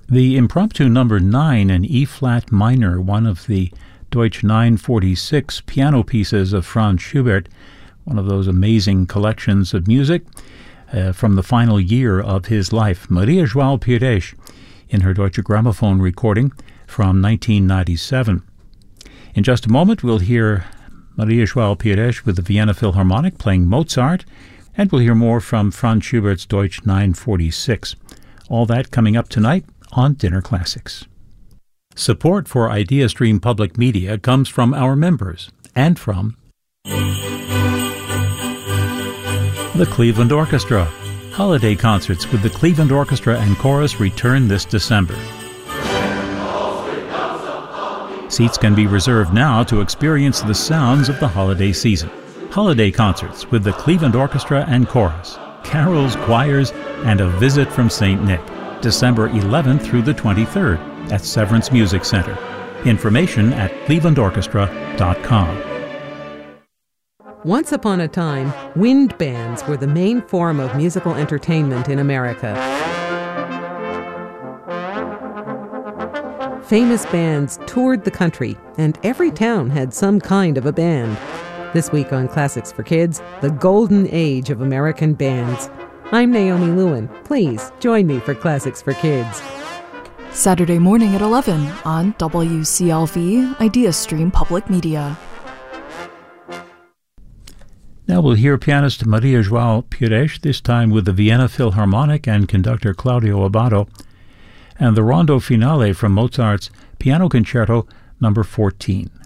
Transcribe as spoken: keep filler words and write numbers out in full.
The Impromptu Number nine in E-flat minor, one of the Deutsch nine forty-six piano pieces of Franz Schubert, one of those amazing collections of music uh, from the final year of his life. Maria João Pires in her Deutsche Grammophon recording from nineteen ninety-seven. In just a moment, we'll hear Maria João Pires with the Vienna Philharmonic playing Mozart, and we'll hear more from Franz Schubert's Deutsch nine forty-six. All that coming up tonight on Dinner Classics. Support for IdeaStream Public Media comes from our members and from the Cleveland Orchestra. Holiday concerts with the Cleveland Orchestra and Chorus return this December. Seats can be reserved now to experience the sounds of the holiday season. Holiday concerts with the Cleveland Orchestra and Chorus, carols, choirs, and a visit from Saint Nick, December eleventh through the twenty-third at Severance Music Center. Information at cleveland orchestra dot com. Once upon a time, wind bands were the main form of musical entertainment in America. Famous bands toured the country, and every town had some kind of a band. This week on Classics for Kids, the golden age of American bands. I'm Naomi Lewin. Please join me for Classics for Kids. Saturday morning at eleven on W C L V IdeaStream Public Media. Now we'll hear pianist Maria João Pires, this time with the Vienna Philharmonic and conductor Claudio Abbado, and the Rondo Finale from Mozart's Piano Concerto number fourteen.